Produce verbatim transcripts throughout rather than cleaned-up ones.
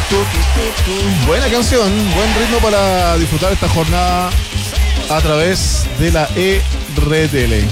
Buena canción, buen ritmo para disfrutar esta jornada a través de la E R T L.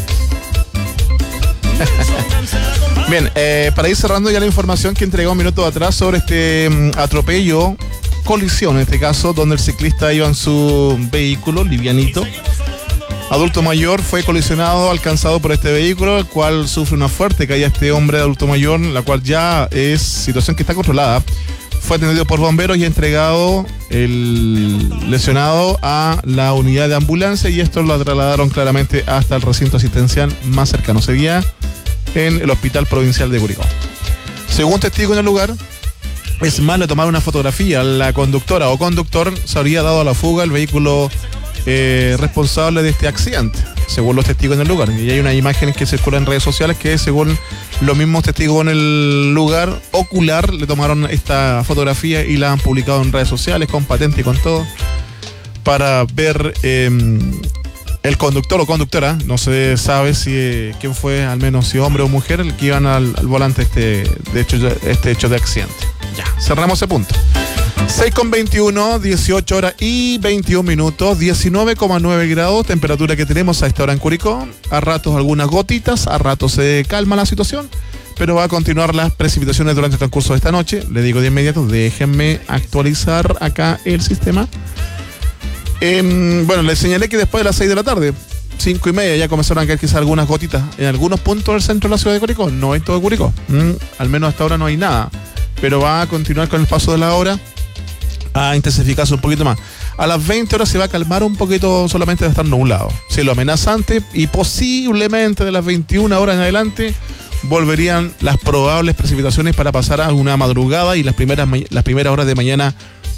Bien, eh, para ir cerrando ya la información que entregó un minuto atrás sobre este um, atropello, colisión en este caso, donde el ciclista iba en su vehículo livianito. Adulto mayor fue colisionado, alcanzado por este vehículo, el cual sufre una fuerte caída este hombre de adulto mayor, la cual ya es situación que está controlada. Fue atendido por bomberos y entregado el lesionado a la unidad de ambulancia, y estos lo trasladaron claramente hasta el recinto asistencial más cercano. Seguía en el Hospital Provincial de Curicó. Según testigo en el lugar, es más, le tomaron una fotografía. La conductora o conductor se habría dado a la fuga el vehículo eh, responsable de este accidente, según los testigos en el lugar. Y hay unas imágenes que circulan en redes sociales que, según los mismos testigos en el lugar ocular, le tomaron esta fotografía y la han publicado en redes sociales con patente y con todo, para ver eh, el conductor o conductora. No se sabe si eh, quién fue, al menos si hombre o mujer, el que iban al, al volante este, de hecho, este hecho de accidente. Ya, cerramos ese punto. seis con veintiuno, dieciocho horas y veintiún minutos, diecinueve coma nueve grados, temperatura que tenemos a esta hora en Curicó. A ratos algunas gotitas, a ratos se calma la situación, pero va a continuar las precipitaciones durante el transcurso de esta noche. Le digo de inmediato, déjenme actualizar acá el sistema. Eh, bueno, les señalé que después de las seis de la tarde, cinco y media, ya comenzaron a caer quizás algunas gotitas en algunos puntos del centro de la ciudad de Curicó. No en todo Curicó, mm, al menos hasta ahora no hay nada, pero va a continuar con el paso de la hora a intensificarse un poquito más. A las veinte horas se va a calmar un poquito, solamente de estar nublado, cielo amenazante, y posiblemente de las veintiuna horas en adelante volverían las probables precipitaciones para pasar a una madrugada y las primeras, las primeras horas de mañana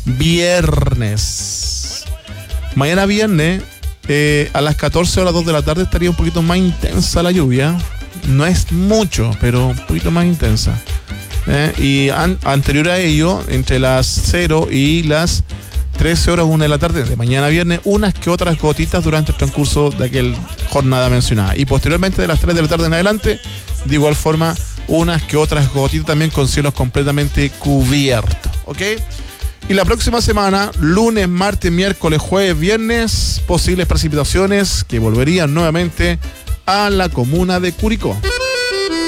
viernes. Mañana viernes eh, a las catorce horas dos de la tarde estaría un poquito más intensa la lluvia. No es mucho, pero un poquito más intensa. Eh, y an, anterior a ello, entre las cero y las trece horas una de la tarde de mañana viernes, unas que otras gotitas durante el transcurso de aquella jornada mencionada. Y posteriormente de las tres de la tarde en adelante, de igual forma, unas que otras gotitas también con cielos completamente cubiertos. ¿Ok? Y la próxima semana, lunes, martes, miércoles, jueves, viernes, posibles precipitaciones que volverían nuevamente a la comuna de Curicó.